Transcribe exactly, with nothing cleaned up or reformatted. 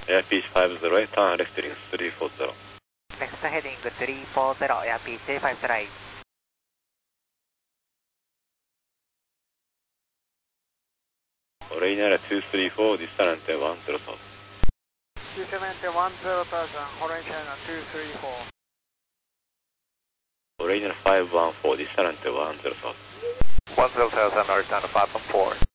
Airpiece five zero eight, turn left heading three four zero. Next heading three four zero, Airpiece J five zero eight. Original two three four, distant one zero south. Distant one zero thousand, Original two three four. Original five one four, distant one zero south. one zero thousand, Original five one four.